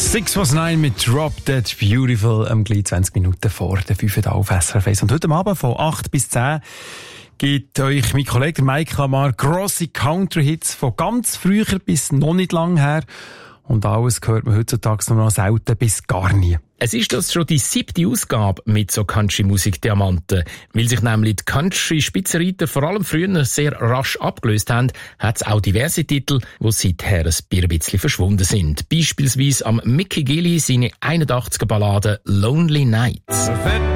619 mit Drop Dead Beautiful, gleich 20 Minuten vor der 5 auf SRF 1. Und heute Abend von 8 bis 10 gibt euch mein Kollege Mike Lamar grosse Country-Hits von ganz früher bis noch nicht lang her. Und alles hört man heutzutage nur noch selten bis gar nie. Es ist das schon die 7. Ausgabe mit so Country-Musik-Diamanten. Weil sich nämlich die Country-Spitzenreiter vor allem früher sehr rasch abgelöst haben, hat es auch diverse Titel, die seither ein bisschen verschwunden sind. Beispielsweise am Mickey Gilley seine 81er Ballade Lonely Nights.